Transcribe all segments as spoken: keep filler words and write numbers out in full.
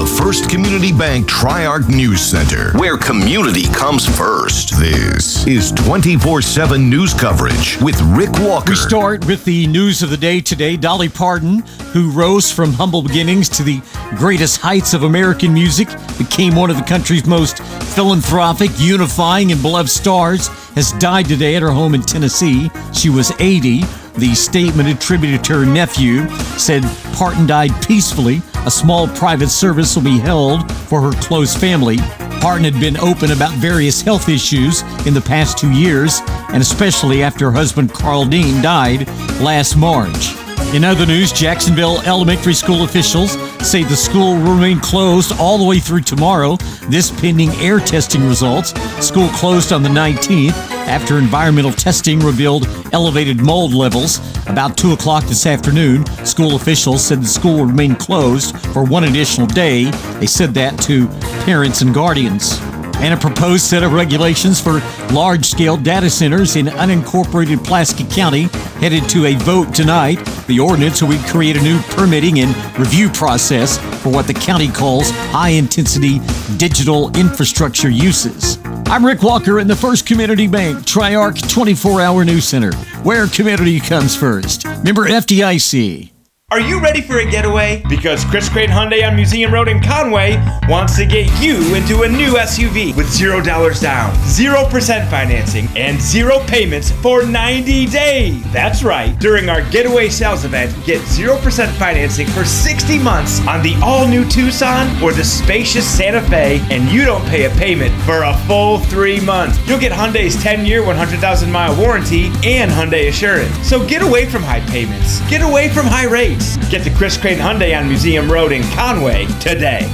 the First Community Bank Tri-Arc News Center, where community comes first. This is twenty-four seven news coverage with Rick Walker. We start with the news of the day today. Dolly Parton, who rose from humble beginnings to the greatest heights of American music, became one of the country's most philanthropic, unifying, and beloved stars, has died today at her home in Tennessee. She was eighty. The statement attributed to her nephew said Parton died peacefully. A small private service will be held for her close family. Parton had been open about various health issues in the past two years, and especially after her husband Carl Dean died last March. In other news, Jacksonville elementary school officials say the school will remain closed all the way through tomorrow, this pending air testing results. School closed on the nineteenth after environmental testing revealed elevated mold levels. About two o'clock this afternoon, school officials said the school will remain closed for one additional day. They said that to parents and guardians. And a proposed set of regulations for large-scale data centers in unincorporated Pulaski County headed to a vote tonight. The ordinance will create a new permitting and review process for what the county calls high-intensity digital infrastructure uses. I'm Rick Walker in the First Community Bank Tri-Arc twenty-four hour News Center, where community comes first. Member F D I C. Are you ready for a getaway? Because Chris Crane Hyundai on Museum Road in Conway wants to get you into a new S U V with zero dollars down, zero percent financing, and zero payments for ninety days. That's right. During our getaway sales event, get zero percent financing for sixty months on the all-new Tucson or the spacious Santa Fe, and you don't pay a payment for a full three months. You'll get Hyundai's ten year, one hundred thousand mile warranty and Hyundai Assurance. So get away from high payments. Get away from high rates. Get to Chris Crane Hyundai on Museum Road in Conway today.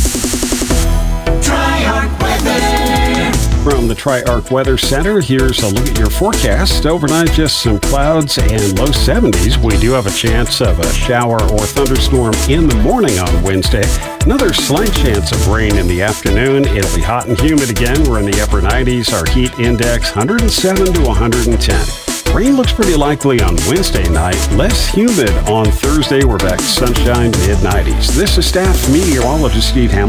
Tri-Arc Weather. From the Tri-Arc Weather Center, here's a look at your forecast. Overnight, just some clouds and low seventies. We do have a chance of a shower or thunderstorm in the morning on Wednesday. Another slight chance of rain in the afternoon. It'll be hot and humid again. We're in the upper nineties. Our heat index, one hundred seven to one hundred ten. Rain looks pretty likely on Wednesday night. Less humid on Thursday. We're back to sunshine, mid nineties. This is staff meteorologist Steve Hamilton.